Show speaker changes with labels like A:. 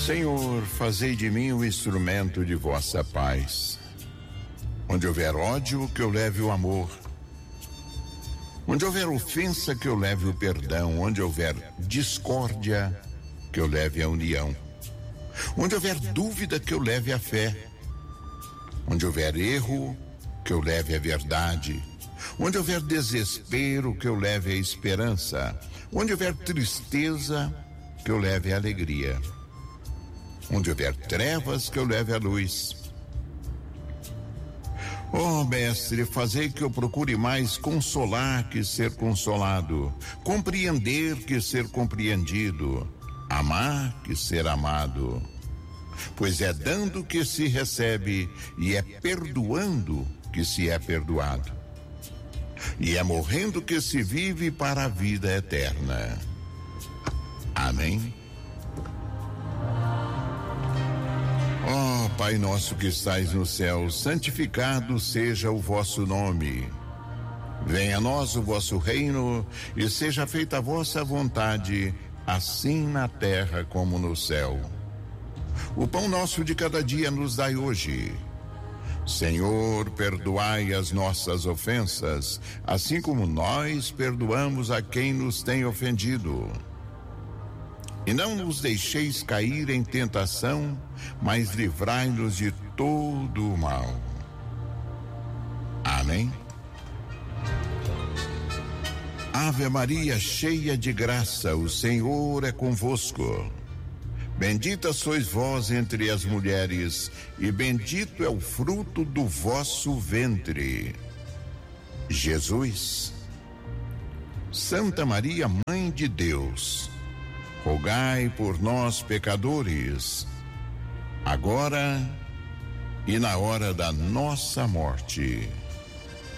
A: Senhor, fazei de mim um instrumento de vossa paz. Onde houver ódio, que eu leve o amor. Onde houver ofensa, que eu leve o perdão. Onde houver discórdia, que eu leve a união. Onde houver dúvida, que eu leve a fé. Onde houver erro, que eu leve a verdade. Onde houver desespero, que eu leve a esperança. Onde houver tristeza, que eu leve a alegria. Onde houver trevas, que eu leve a luz. Oh, mestre, fazei que eu procure mais consolar que ser consolado, compreender que ser compreendido, amar que ser amado. Pois é dando que se recebe e é perdoando que se é perdoado. E é morrendo que se vive para a vida eterna. Amém. Ó Pai nosso que estais no céu, santificado seja o vosso nome. Venha a nós o vosso reino e seja feita a vossa vontade, assim na terra como no céu. O pão nosso de cada dia nos dai hoje. Senhor, perdoai as nossas ofensas, assim como nós perdoamos a quem nos tem ofendido. E não nos deixeis cair em tentação, mas livrai-nos de todo o mal. Amém. Ave Maria, cheia de graça, o Senhor é convosco. Bendita sois vós entre as mulheres, e bendito é o fruto do vosso ventre, Jesus. Santa Maria, Mãe de Deus, rogai por nós, pecadores, agora e na hora da nossa morte.